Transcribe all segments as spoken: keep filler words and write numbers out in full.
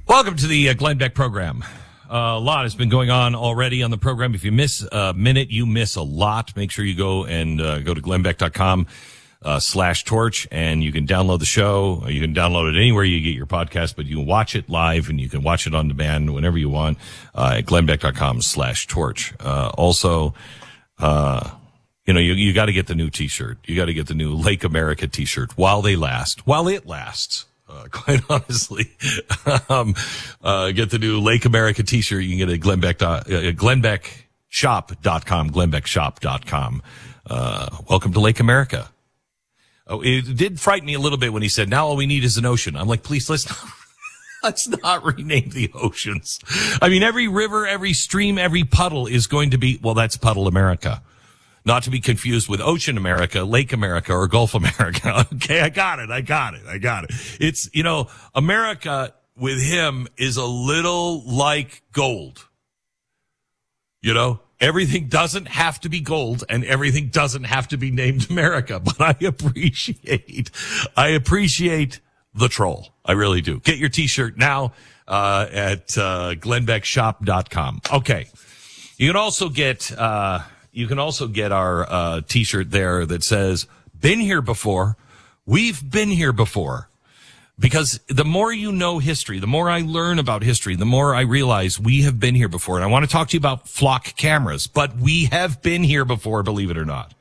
Welcome to the uh, Glenn Beck program. Uh, a lot has been going on already on the program. If you miss a minute, you miss a lot. Make sure you go and uh, go to glennbeck.com uh, slash torch, and you can download the show. You can download it anywhere you get your podcast, but you can watch it live, and you can watch it on demand whenever you want uh, at glennbeck.com slash torch. Uh, also, uh, you know, you, you got to get the new T-shirt. You got to get the new Lake America T-shirt while they last, while it lasts. Uh, quite honestly, um, uh, get the new Lake America T-shirt. You can get it at Glenbeck, uh, glennbeck shop dot com, glennbeck shop dot com. Uh, welcome to Lake America. Oh, it did frighten me a little bit when he said, now all we need is an ocean. I'm like, please, let's not, let's not rename the oceans. I mean, every river, every stream, every puddle is going to be, well, that's Puddle America. Not to be confused with Ocean America, Lake America, or Gulf America. Okay, I got it, I got it, I got it. It's, you know, America with him is a little like gold. You know, everything doesn't have to be gold and everything doesn't have to be named America. But I appreciate, I appreciate the troll. I really do. Get your T-shirt now uh, at uh, glennbeck shop dot com. Okay. You can also get... Uh, You can also get our uh, T-shirt there that says, been here before. We've been here before. Because the more you know history, the more I learn about history, the more I realize we have been here before. And I want to talk to you about flock cameras, but we have been here before, believe it or not.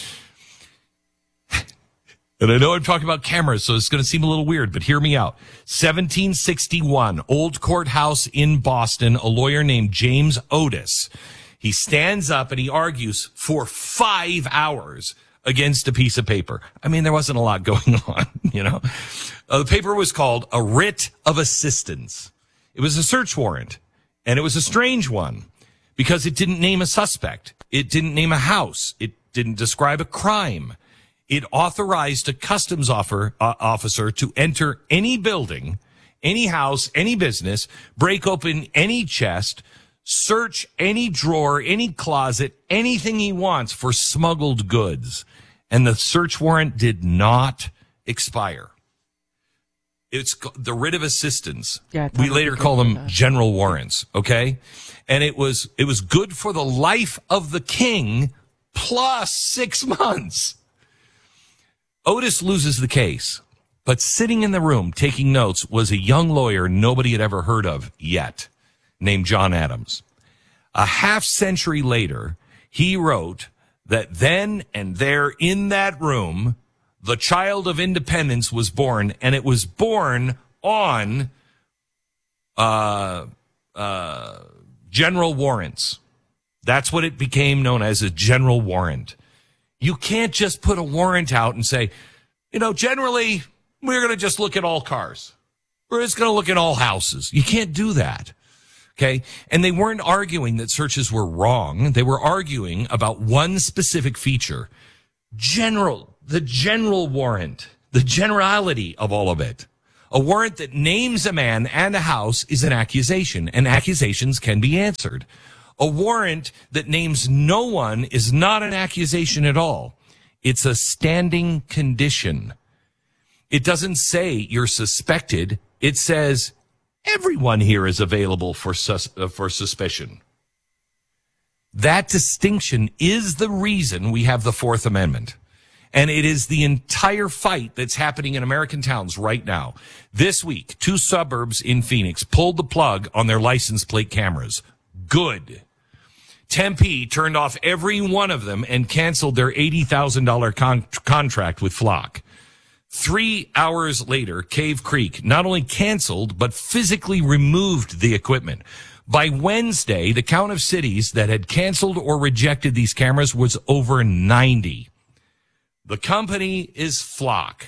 And I know I'm talking about cameras, so it's going to seem a little weird, but hear me out. seventeen sixty-one, Old Courthouse in Boston, a lawyer named James Otis. He stands up and he argues for five hours against a piece of paper. I mean, there wasn't a lot going on, you know. Uh, the paper was called a writ of assistance. It was a search warrant, and it was a strange one because it didn't name a suspect. It didn't name a house. It didn't describe a crime. It authorized a customs offer, uh, officer to enter any building, any house, any business, break open any chest, search any drawer, any closet, anything he wants for smuggled goods. And the search warrant did not expire. It's the writ of assistance. Yeah, we later call them general warrants, okay? And it was it was good for the life of the king plus six months. Otis loses the case, but sitting in the room taking notes was a young lawyer nobody had ever heard of yet, named John Adams. A half century later, he wrote that then and there in that room, the child of independence was born, and it was born on uh, uh, general warrants. That's what it became known as, a general warrant. You can't just put a warrant out and say, you know, generally, we're going to just look at all cars. We're just going to look at all houses. You can't do that. Okay. And they weren't arguing that searches were wrong. They were arguing about one specific feature. General, the general warrant, the generality of all of it. A warrant that names a man and a house is an accusation, and accusations can be answered. A warrant that names no one is not an accusation at all. It's a standing condition. It doesn't say you're suspected. It says everyone here is available for sus- uh, for suspicion. That distinction is the reason we have the Fourth Amendment. And it is the entire fight that's happening in American towns right now. This week, two suburbs in Phoenix pulled the plug on their license plate cameras. Good. Tempe turned off every one of them and canceled their eighty thousand dollars con- contract with Flock. Three hours later, Cave Creek not only canceled, but physically removed the equipment. By Wednesday, the count of cities that had canceled or rejected these cameras was over ninety. The company is Flock.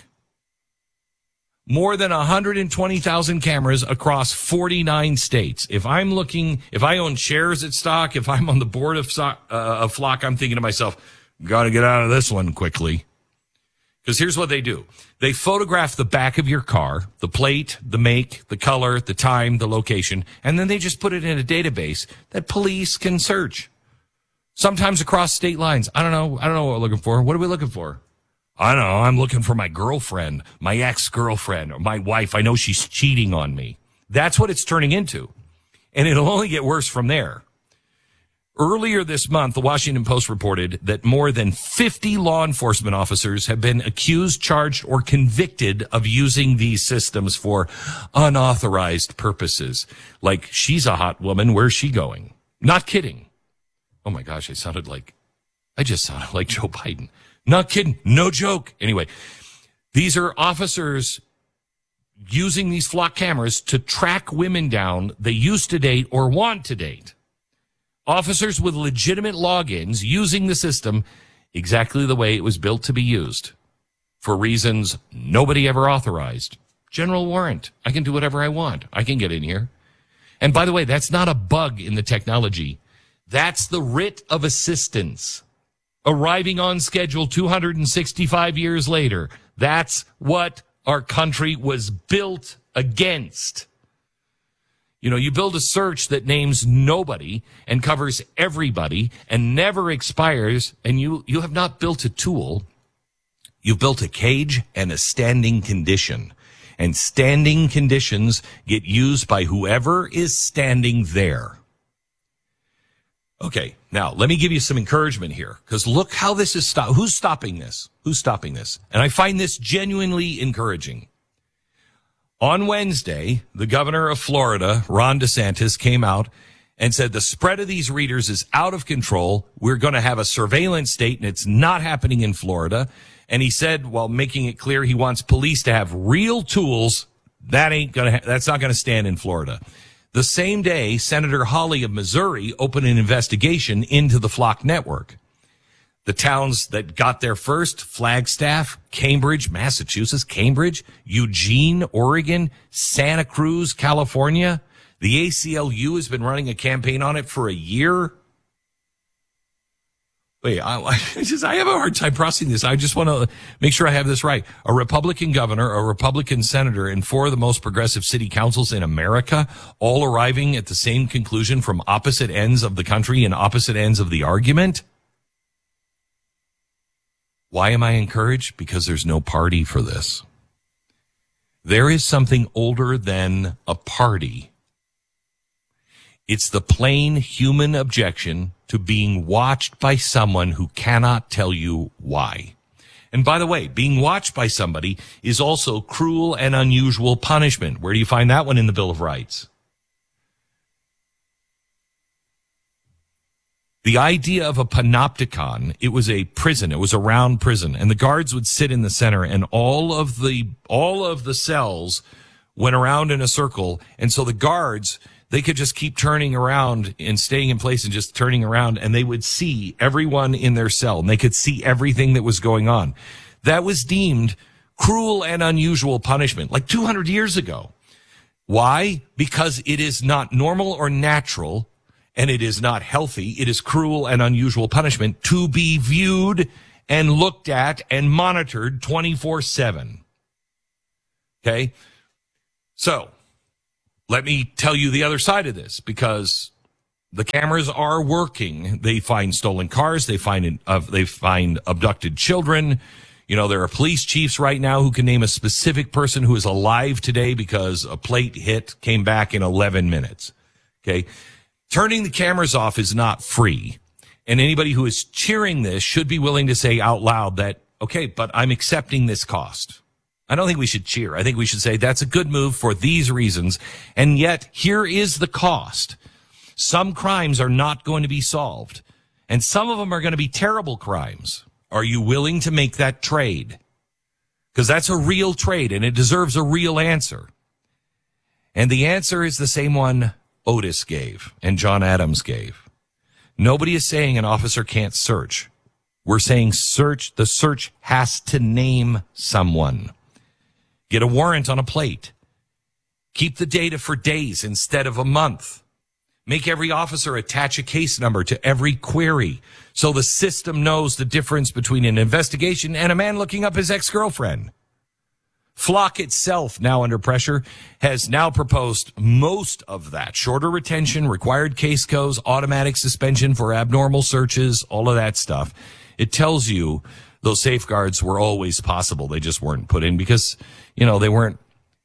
More than one hundred twenty thousand cameras across forty-nine states. If I'm looking, if I own shares at stock, if I'm on the board of, uh, of Flock, I'm thinking to myself, got to get out of this one quickly. Because here's what they do. They photograph the back of your car, the plate, the make, the color, the time, the location, and then they just put it in a database that police can search. Sometimes across state lines. I don't know. I don't know what we're looking for. What are we looking for? I don't know. I'm looking for my girlfriend, my ex-girlfriend, or my wife. I know she's cheating on me. That's what it's turning into. And it'll only get worse from there. Earlier this month, the Washington Post reported that more than fifty law enforcement officers have been accused, charged, or convicted of using these systems for unauthorized purposes. Like, she's a hot woman, where's she going? Not kidding. Oh my gosh, I sounded like, I just sounded like Joe Biden. Not kidding, no joke. Anyway, these are officers using these flock cameras to track women down they used to date or want to date. Officers with legitimate logins using the system exactly the way it was built to be used for reasons nobody ever authorized. General warrant. I can do whatever I want. I can get in here. And by the way, that's not a bug in the technology. That's the writ of assistance arriving on schedule two hundred sixty-five years later. That's what our country was built against. You know, you build a search that names nobody and covers everybody and never expires, and you, you have not built a tool. You've built a cage and a standing condition. And standing conditions get used by whoever is standing there. Okay, now let me give you some encouragement here, because look how this is stopped. Who's stopping this? Who's stopping this? And I find this genuinely encouraging. On Wednesday, the governor of Florida, Ron DeSantis, came out and said the spread of these readers is out of control. We're going to have a surveillance state, and it's not happening in Florida. And he said, while making it clear he wants police to have real tools, that ain't going to ha- that's not going to stand in Florida. The same day, Senator Hawley of Missouri opened an investigation into the Flock network. The towns that got there first: Flagstaff, Cambridge, Massachusetts, Cambridge, Eugene, Oregon, Santa Cruz, California. The A C L U has been running a campaign on it for a year. Wait, I, I just, I have a hard time processing this. I just want to make sure I have this right. A Republican governor, a Republican senator, and four of the most progressive city councils in America, all arriving at the same conclusion from opposite ends of the country and opposite ends of the argument. Why am I encouraged? Because there's no party for this. There is something older than a party. It's the plain human objection to being watched by someone who cannot tell you why. And by the way, being watched by somebody is also cruel and unusual punishment. Where do you find that one in the Bill of Rights? The idea of a panopticon, it was a prison, it was a round prison, and the guards would sit in the center, and all of the all of the cells went around in a circle, and so the guards, they could just keep turning around and staying in place and just turning around, and they would see everyone in their cell, and they could see everything that was going on. That was deemed cruel and unusual punishment, like two hundred years ago. Why? Because it is not normal or natural, and it is not healthy. It is cruel and unusual punishment to be viewed and looked at and monitored twenty-four seven. Okay? So, let me tell you the other side of this, because the cameras are working. They find stolen cars. They find uh, they find abducted children. You know, there are police chiefs right now who can name a specific person who is alive today because a plate hit, came back in eleven minutes. Okay? Turning the cameras off is not free. And anybody who is cheering this should be willing to say out loud that, okay, but I'm accepting this cost. I don't think we should cheer. I think we should say that's a good move for these reasons. And yet, here is the cost. Some crimes are not going to be solved. And some of them are going to be terrible crimes. Are you willing to make that trade? Because that's a real trade, and it deserves a real answer. And the answer is the same one Otis gave and John Adams gave. Nobody is saying an officer can't search. We're saying search, the search has to name someone. Get a warrant on a plate. Keep the data for days instead of a month. Make every officer attach a case number to every query so the system knows the difference between an investigation and a man looking up his ex-girlfriend. Flock itself, now under pressure, has now proposed most of that. Shorter retention, required case codes, automatic suspension for abnormal searches, all of that stuff. It tells you those safeguards were always possible. They just weren't put in because, you know, they weren't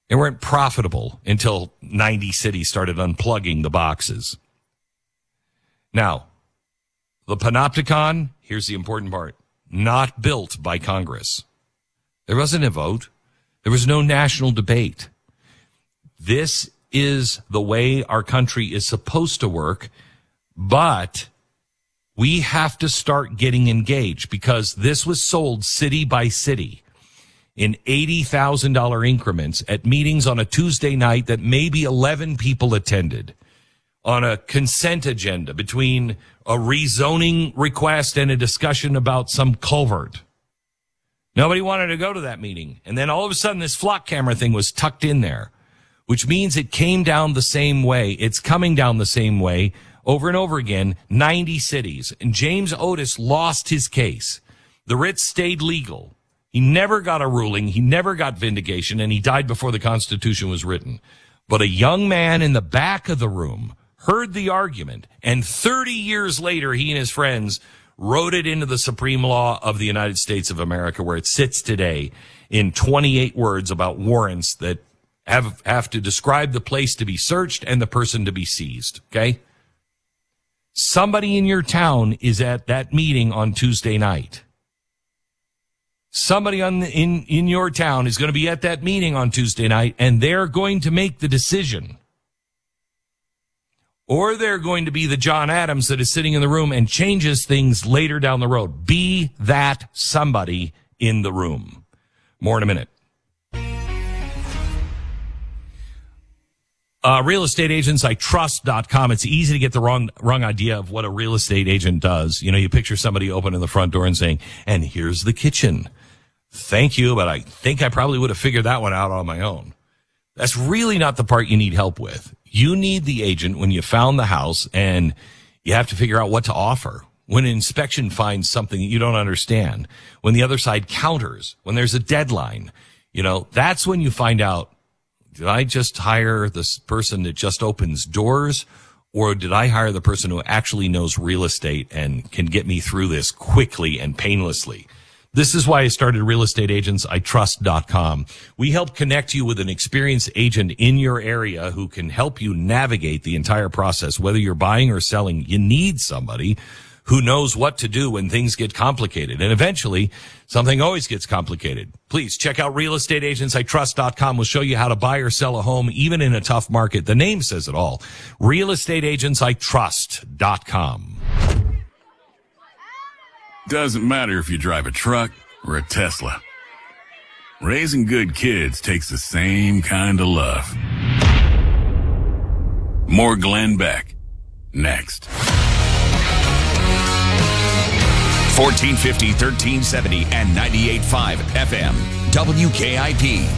They weren't profitable until ninety cities started unplugging the boxes. Now, the Panopticon, here's the important part, not built by Congress. There wasn't a vote. There was no national debate. This is the way our country is supposed to work, but we have to start getting engaged because this was sold city by city in eighty thousand dollars increments at meetings on a Tuesday night that maybe eleven people attended on a consent agenda between a rezoning request and a discussion about some culvert. Nobody wanted to go to that meeting. And then all of a sudden this flock camera thing was tucked in there, which means it came down the same way. It's coming down the same way over and over again, ninety cities. And James Otis lost his case. The writ stayed legal. He never got a ruling. He never got vindication, and he died before the Constitution was written. But a young man in the back of the room heard the argument, and thirty years later, he and his friends wrote it into the supreme law of the United States of America, where it sits today in twenty-eight words about warrants that have, have to describe the place to be searched and the person to be seized, okay? Somebody in your town is at that meeting on Tuesday night. Somebody on the, in, in your town is going to be at that meeting on Tuesday night, and they're going to make the decision. Or they're going to be the John Adams that is sitting in the room and changes things later down the road. Be that somebody in the room. More in a minute. Uh, real estate agents I trust dot com. It's easy to get the wrong wrong idea of what a real estate agent does. You know, you picture somebody opening the front door and saying, and here's the kitchen. Thank you, but I think I probably would have figured that one out on my own. That's really not the part you need help with. You need the agent when you found the house and you have to figure out what to offer. When an inspection finds something that you don't understand, when the other side counters, when there's a deadline, you know, that's when you find out, did I just hire this person that just opens doors, or did I hire the person who actually knows real estate and can get me through this quickly and painlessly? This is why I started real estate agents I trust dot com. We help connect you with an experienced agent in your area who can help you navigate the entire process. Whether you're buying or selling, you need somebody who knows what to do when things get complicated. And eventually, something always gets complicated. Please check out real estate agents I trust dot com. We'll show you how to buy or sell a home, even in a tough market. The name says it all. real estate agents I trust dot com. Doesn't matter if you drive a truck or a Tesla. Raising good kids takes the same kind of love. More Glenn Beck. Next. fourteen fifty, thirteen seventy, and ninety-eight point five F M. W K I P.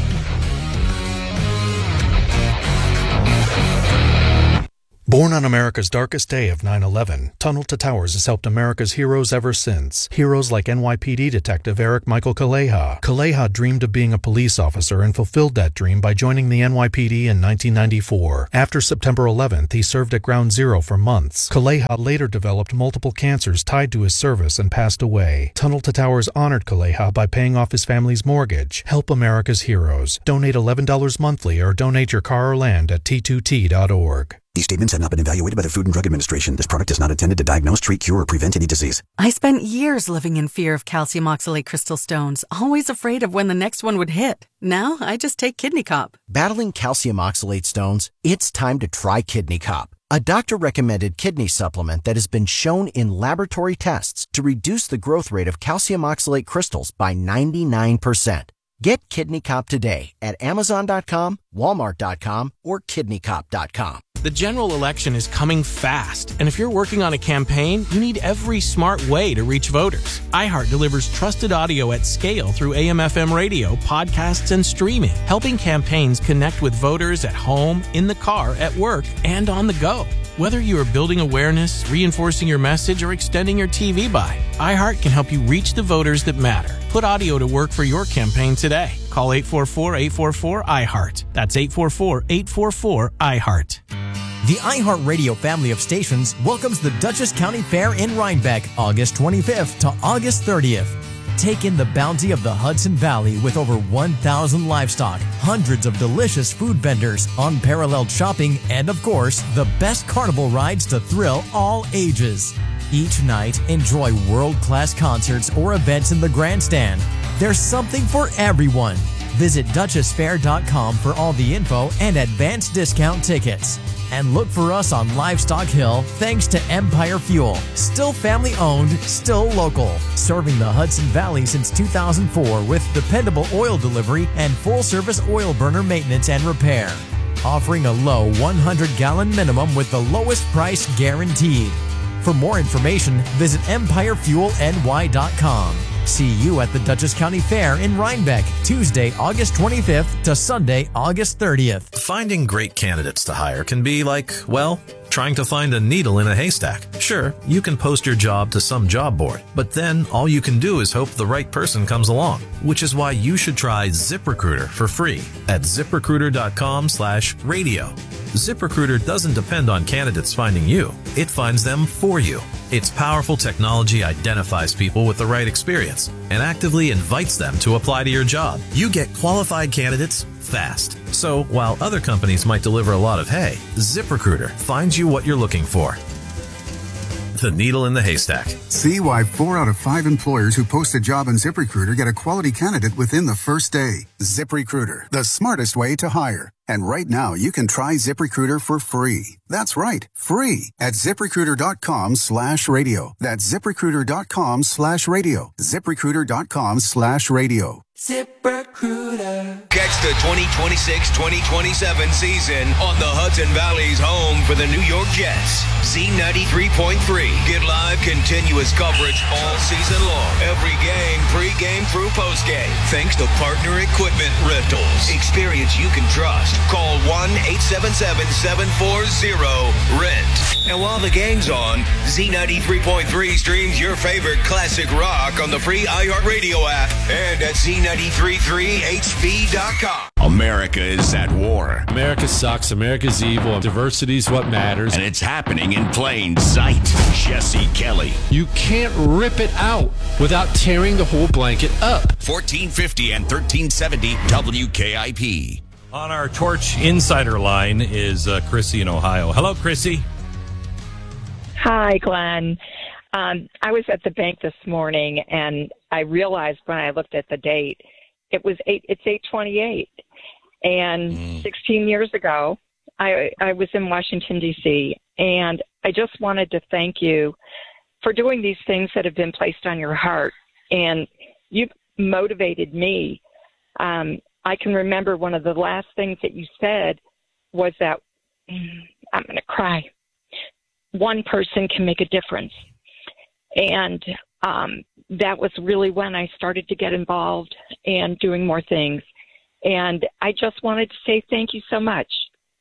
Born on America's darkest day of nine eleven, Tunnel to Towers has helped America's heroes ever since. Heroes like N Y P D Detective Eric Michael Kaleha. Kaleha dreamed of being a police officer and fulfilled that dream by joining the N Y P D in nineteen ninety-four. After September eleventh, he served at Ground Zero for months. Kaleha later developed multiple cancers tied to his service and passed away. Tunnel to Towers honored Kaleha by paying off his family's mortgage. Help America's heroes. Donate eleven dollars monthly or donate your car or land at T two T dot org. These statements have not been evaluated by the Food and Drug Administration. This product is not intended to diagnose, treat, cure, or prevent any disease. I spent years living in fear of calcium oxalate crystal stones, always afraid of when the next one would hit. Now, I just take Kidney Cop. Battling calcium oxalate stones? It's time to try Kidney Cop, a doctor-recommended kidney supplement that has been shown in laboratory tests to reduce the growth rate of calcium oxalate crystals by ninety-nine percent. Get Kidney Cop today at Amazon dot com, Walmart dot com, or Kidney Cop dot com. The general election is coming fast, and if you're working on a campaign, you need every smart way to reach voters. iHeart delivers trusted audio at scale through A M F M radio, podcasts, and streaming, helping campaigns connect with voters at home, in the car, at work, and on the go. Whether you are building awareness, reinforcing your message, or extending your T V buy, iHeart can help you reach the voters that matter. Put audio to work for your campaign today. Call eight four four, eight four four, I heart. That's eight four four, eight four four, I heart. The iHeartRadio family of stations welcomes the Dutchess County Fair in Rhinebeck, August twenty-fifth to August thirtieth. Take in the bounty of the Hudson Valley with over one thousand livestock, hundreds of delicious food vendors, unparalleled shopping, and of course, the best carnival rides to thrill all ages. Each night, enjoy world-class concerts or events in the grandstand. There's something for everyone. Visit Duchess Fair dot com for all the info and advanced discount tickets. And look for us on Livestock Hill thanks to Empire Fuel. Still family owned, still local. Serving the Hudson Valley since two thousand four with dependable oil delivery and full service oil burner maintenance and repair. Offering a low one hundred gallon minimum with the lowest price guaranteed. For more information, visit empire fuel n y dot com. See you at the Dutchess County Fair in Rhinebeck, Tuesday, August twenty-fifth to Sunday, August thirtieth. Finding great candidates to hire can be like, well, trying to find a needle in a haystack. Sure, you can post your job to some job board, but then all you can do is hope the right person comes along, which is why you should try ZipRecruiter for free at zip recruiter dot com slash radio. ZipRecruiter doesn't depend on candidates finding you. It finds them for you. Its powerful technology identifies people with the right experience and actively invites them to apply to your job. You get qualified candidates fast. So while other companies might deliver a lot of hay, ZipRecruiter finds you what you're looking for. The needle in the haystack. See why four out of five employers who post a job on ZipRecruiter get a quality candidate within the first day. ZipRecruiter, the smartest way to hire. And right now, you can try ZipRecruiter for free. That's right, free at zip recruiter dot com slash radio. That's zip recruiter dot com slash radio. zip recruiter dot com slash radio. ZipRecruiter. Catch the twenty twenty-six twenty twenty-seven season on the Hudson Valley's home for the New York Jets. Z ninety-three point three. Get live, continuous coverage all season long. Every game, pre-game through post-game. Thanks to Partner Equipment Rentals. Experience you can trust. Call one eight seven seven, seven four zero, R E N T. And while the game's on, Z ninety-three point three streams your favorite classic rock on the free iHeartRadio app and at Z ninety-three point three H P dot com. America is at war. America sucks. America's evil. Diversity is what matters. And it's happening in plain sight. Jesse Kelly. You can't rip it out without tearing the whole blanket up. fourteen fifty and thirteen seventy W K I P. On our Torch Insider line is uh, Chrissy in Ohio. Hello, Chrissy. Hi, Glenn. Um, I was at the bank this morning, and I realized when I looked at the date, it was eight. It's eight twenty-eight, and mm. sixteen years ago, I I was in Washington D C, and I just wanted to thank you for doing these things that have been placed on your heart, and you've motivated me. Um, I can remember one of the last things that you said was that, I'm going to cry, one person can make a difference. And um, that was really when I started to get involved and doing more things. And I just wanted to say thank you so much.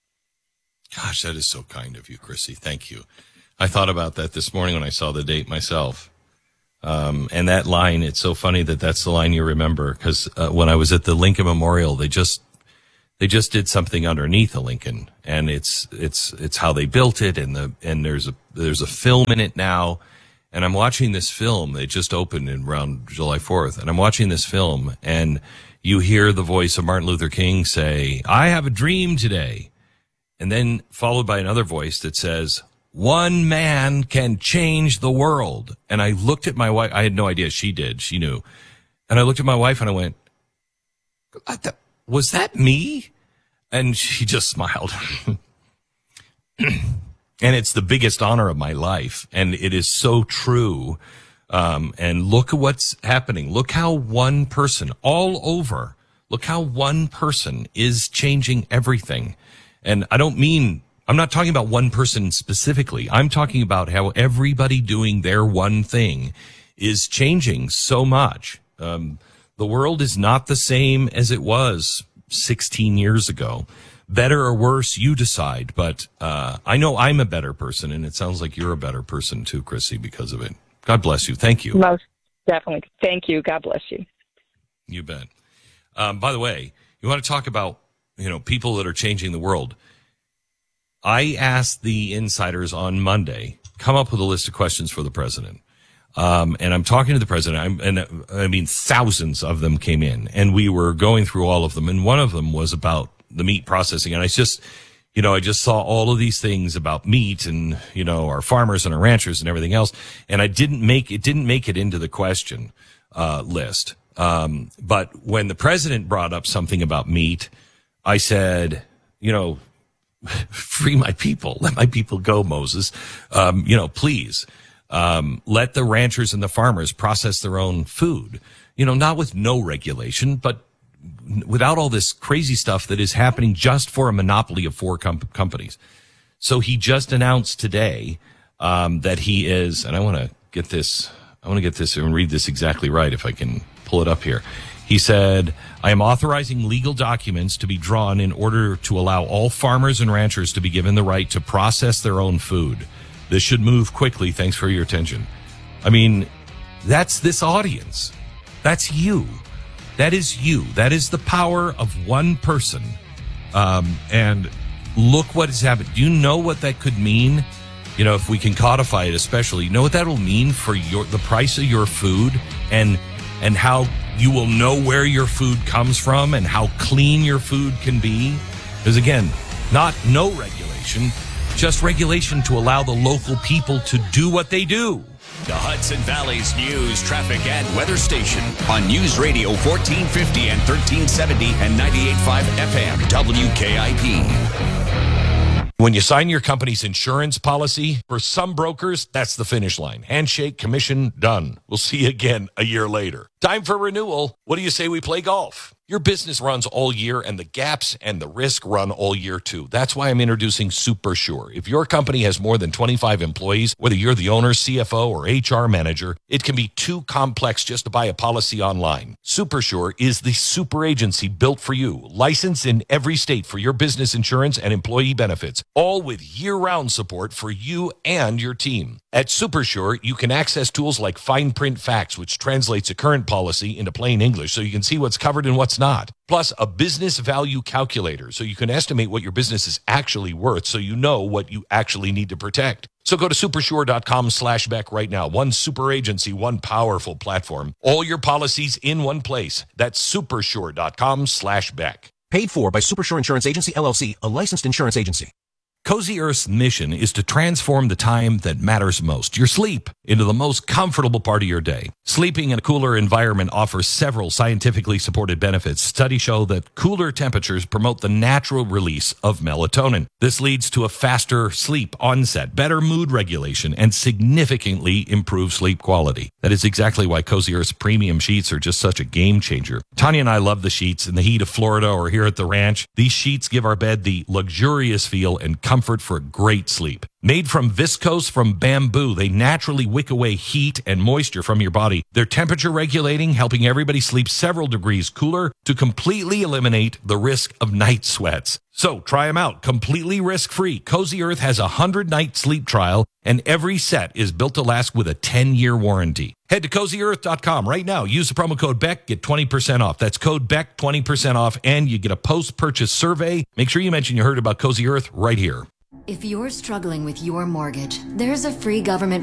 Gosh, that is so kind of you, Chrissy. Thank you. I thought about that this morning when I saw the date myself. Um, and that line, it's so funny that that's the line you remember, because uh, when I was at the Lincoln Memorial, they just they just did something underneath the Lincoln, and it's it's it's how they built it, and the and there's a there's a film in it now, and I'm watching this film. They just opened in around July fourth, and I'm watching this film, and you hear the voice of Martin Luther King say, "I have a dream today," and then followed by another voice that says, "One man can change the world." And I looked at my wife. I had no idea she did. She knew. And I looked at my wife and I went, was that me? And she just smiled. And it's the biggest honor of my life. And it is so true. Um, and look at what's happening. Look how one person all over, look how one person is changing everything. And I don't mean, I'm not talking about one person specifically. I'm talking about how everybody doing their one thing is changing so much. Um, the world is not the same as it was sixteen years ago. Better or worse, you decide. But uh, I know I'm a better person, and it sounds like you're a better person too, Chrissy, because of it. God bless you. Thank you. Most definitely. Thank you. God bless you. You bet. Um, by the way, you want to talk about, you know, people that are changing the world. I asked the insiders on Monday, come up with a list of questions for the president. Um, and I'm talking to the president, I'm, and uh, I mean, thousands of them came in, and we were going through all of them. And one of them was about the meat processing. And I just, you know, I just saw all of these things about meat and, you know, our farmers and our ranchers and everything else. And I didn't make, it didn't make it into the question, uh, list. Um, but when the president brought up something about meat, I said, you know, free my people, let my people go, Moses. Um, you know, please. Um, let the ranchers and the farmers process their own food, you know, not with no regulation, but without all this crazy stuff that is happening just for a monopoly of four com- companies. So he just announced today, um, that he is, and I want to get this, I want to get this and read this exactly right if I can pull it up here. He said, I am authorizing legal documents to be drawn in order to allow all farmers and ranchers to be given the right to process their own food. This should move quickly. Thanks for your attention. I mean, that's this audience. That's you. That is you. That is the power of one person. Um, and look what has happened. Do you know what that could mean? You know, if we can codify it especially, you know what that will mean for your the price of your food and and how you will know where your food comes from and how clean your food can be? Because again, not no regulation, just regulation to allow the local people to do what they do. The Hudson Valley's news, traffic, and weather station on News Radio fourteen fifty and thirteen seventy and ninety-eight point five F M W K I P. When you sign your company's insurance policy, for some brokers, that's the finish line. Handshake, commission, done. We'll see you again a year later. Time for renewal. What do you say we play golf? Your business runs all year, and the gaps and the risk run all year, too. That's why I'm introducing Super Sure. If your company has more than twenty-five employees, whether you're the owner, C F O, or H R manager, it can be too complex just to buy a policy online. Super Sure is the super agency built for you, licensed in every state for your business insurance and employee benefits, all with year-round support for you and your team. At Super Sure, you can access tools like Fine Print Facts, which translates a current policy into plain English so you can see what's covered and what's not. Plus, a business value calculator so you can estimate what your business is actually worth so you know what you actually need to protect. So go to supersure.com slash Beck right now. One super agency, one powerful platform. All your policies in one place. That's supersure.com slash Beck. Paid for by Supersure Insurance Agency, L L C, a licensed insurance agency. Cozy Earth's mission is to transform the time that matters most, your sleep, into the most comfortable part of your day. Sleeping in a cooler environment offers several scientifically supported benefits. Studies show that cooler temperatures promote the natural release of melatonin. This leads to a faster sleep onset, better mood regulation, and significantly improved sleep quality. That is exactly why Cozy Earth's premium sheets are just such a game changer. Tanya and I love the sheets in the heat of Florida or here at the ranch. These sheets give our bed the luxurious feel and comfort for a great sleep. Made from viscose from bamboo, they naturally wick away heat and moisture from your body. They're temperature regulating, helping everybody sleep several degrees cooler to completely eliminate the risk of night sweats. So try them out completely risk-free. Cozy Earth has a one hundred night sleep trial, and every set is built to last with a ten year warranty. Head to cozy earth dot com right now. Use the promo code Beck, get twenty percent off. That's code Beck, twenty percent off, and you get a post-purchase survey. Make sure you mention you heard about Cozy Earth right here. If you're struggling with your mortgage, there's a free government